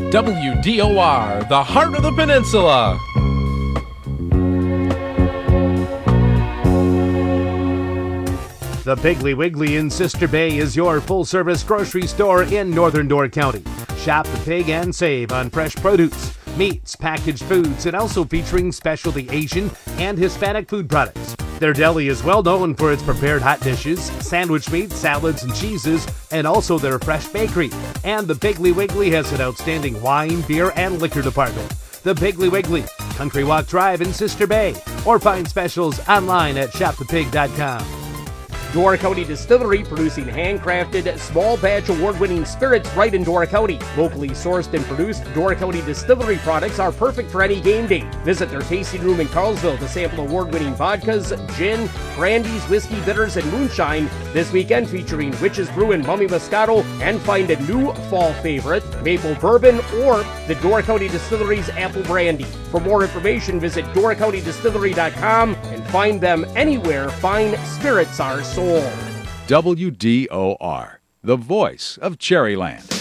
WDOR, the heart of the peninsula. The Piggly Wiggly in Sister Bay is your full-service grocery store in Northern Door County. Shop the pig and save on fresh produce, meats, packaged foods, and also featuring specialty Asian and Hispanic food products. Their deli is well known for its prepared hot dishes, sandwich meats, salads, and cheeses, and also their fresh bakery. And the Piggly Wiggly has an outstanding wine, beer, and liquor department. The Piggly Wiggly, Country Walk Drive in Sister Bay, or find specials online at shopthepig.com. Door County Distillery, producing handcrafted, small batch award-winning spirits right in Door County. Locally sourced and produced, Door County Distillery products are perfect for any game day. Visit their tasting room in Carlsville to sample award-winning vodkas, gin, brandies, whiskey, bitters, and moonshine. This weekend featuring Witch's Brew and Mummy Moscato, and find a new fall favorite, Maple Bourbon, or the Door County Distillery's Apple Brandy. For more information, visit DoorCountyDistillery.com and find them anywhere fine spirits are sold. WDOR, the voice of Cherryland.